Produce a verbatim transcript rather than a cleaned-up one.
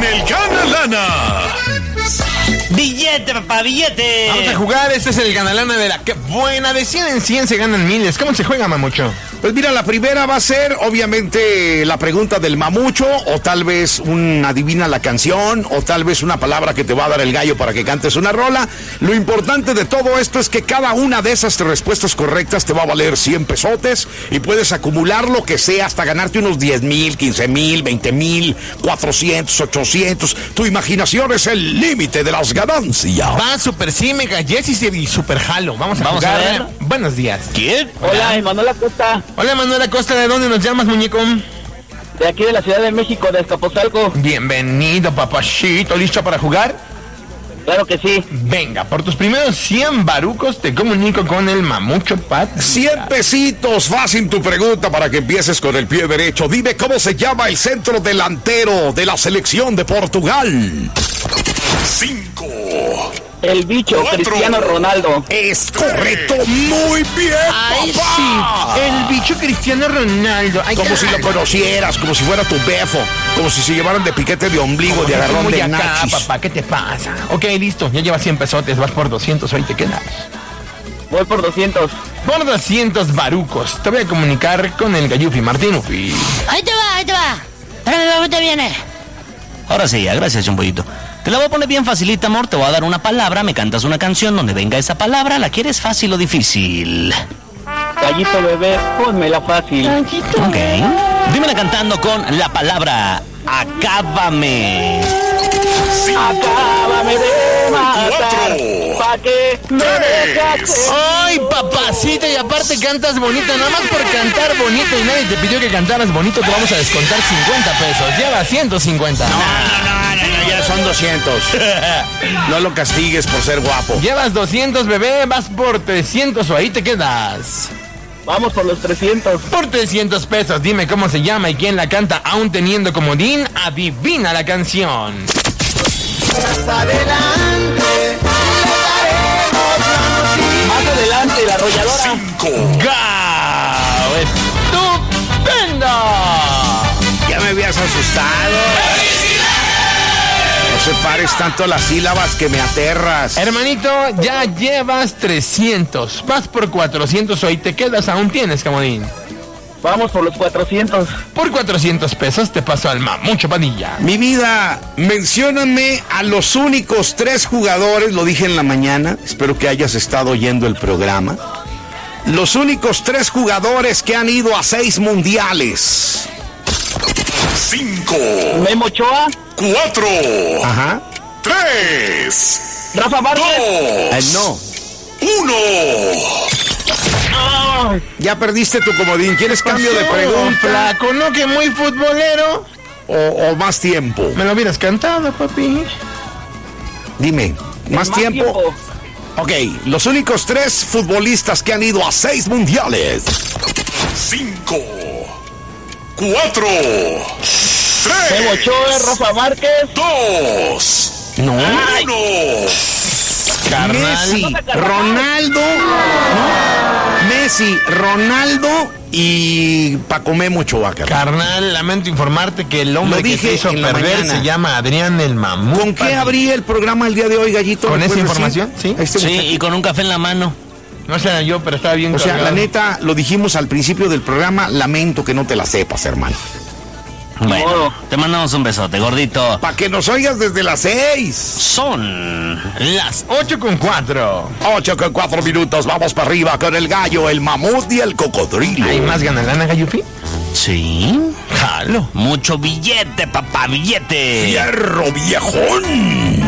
el Gana Lana. Billete, papá, billete. Vamos a jugar, este es el Gana Lana de la que buena. De cien en cien se ganan miles. ¿Cómo se juega, Mamucho? Pues mira, la primera va a ser obviamente la pregunta del mamucho, o tal vez un adivina la canción, o tal vez una palabra que te va a dar el gallo para que cantes una rola. Lo importante de todo esto es que cada una de esas respuestas correctas te va a valer cien pesotes y puedes acumular lo que sea hasta ganarte unos diez mil, quince mil, veinte mil, cuatrocientos, ochocientos. Tu imaginación es el límite de las ganancias. Va, super sí, mega yes y super jalo. Vamos a Vamos jugar. a ver. Buenos días. ¿Quién? Hola, Emanuel Acosta, Hola, Manuel Acosta, ¿de dónde nos llamas, muñeco? de aquí de la Ciudad de México, de Azcapotzalco. Bienvenido, papachito. ¿Listo para jugar? Claro que sí. Venga, por tus primeros cien barucos te comunico con el Mamucho Pat. cien pesitos, fácil tu pregunta para que empieces con el pie derecho. Dime cómo se llama el centro delantero de la selección de Portugal. Cinco. El bicho, Cuatro. Cristiano Ronaldo. Es correcto, muy bien, Ay, papá. sí, el bicho Cristiano Ronaldo. Ay, Como si lo conocieras, como si fuera tu befo, como si se llevaran de piquete de ombligo, de agarrón Muy de acá, nachis. papá, ¿qué te pasa? Ok, listo, ya llevas cien pesotes, vas por doscientos, hoy te quedas. Voy por doscientos. Por doscientos barucos, te voy a comunicar con el Gayufi Martinufi. Ahí te va, ahí te va. Espérame, ¿cómo te viene? Ahora sí, ya, gracias, Chumpollito. Te la voy a poner bien facilita, amor. Te voy a dar una palabra, me cantas una canción donde venga esa palabra. ¿La quieres fácil o difícil? Gallito bebé, pónmela fácil. Ok. Dímela cantando con la palabra acábame. Acábame de matar, Cuatro. pa' que me Tres. dejaste. Ay, papacito, y aparte cantas bonito, nada más por cantar bonito y nadie te pidió que cantaras bonito, te vamos a descontar cincuenta pesos. Lleva ciento cincuenta. No, no, no, no, ya son doscientos. No lo castigues por ser guapo. Llevas doscientos, bebé, vas por trescientos o ahí te quedas. Vamos por los trescientos. Por trescientos pesos, dime cómo se llama y quién la canta, aún teniendo comodín, adivina la canción. Más adelante, la arrolladora. Cinco. ¡Gau! ¡Estupendo! Ya me habías asustado. No separes tanto las sílabas que me aterras. Hermanito, ya llevas trescientos. Vas por cuatrocientos hoy te quedas, aún tienes comodín. Vamos por los cuatrocientos. Por cuatrocientos pesos te paso al Mamucho Padilla. Mi vida, mencióname a los únicos tres jugadores, lo dije en la mañana, espero que hayas estado oyendo el programa. Los únicos tres jugadores que han ido a seis mundiales. Cinco. Memo Ochoa, Cuatro. Ajá. Tres. Rafa Márquez. Eh, Dos. no, Uno. Ay, ya perdiste tu comodín. ¿Quieres cambio de pregunta Flaco, ¿no que muy futbolero? o, o más tiempo? Me lo hubieras cantado, papi. Dime, ¿más, tiempo? Ok, los únicos tres futbolistas que han ido a seis mundiales. Cinco. Cuatro. Memo Tres. Ochoa, Rafa Márquez. Dos. No. Uno. Carnal. Messi, Ronaldo, ¿no? Messi, Ronaldo y Paco Memo Ochoa, carnal. Carnal, lamento informarte que el hombre Lo que dije te hizo en la perder mañana. se llama Adrián el Mamut. ¿Con qué papi. abrí el programa el día de hoy, Gallito? ¿Con ¿Me esa puedes información? decir? Sí. Este Sí, muchacho. y con un café en la mano. No sé yo, pero estaba bien O sea, la cargado. neta, lo dijimos al principio del programa, lamento que no te la sepas, hermano. Bueno, te mandamos un besote, gordito. Para que nos oigas desde las seis. Son Las ocho con cuatro. Ocho con cuatro minutos, vamos para arriba con el gallo, el mamut y el cocodrilo. ¿Hay más ganalana, Gayufi? Sí. Jalo. Mucho billete, papá, billete. Fierro viejón.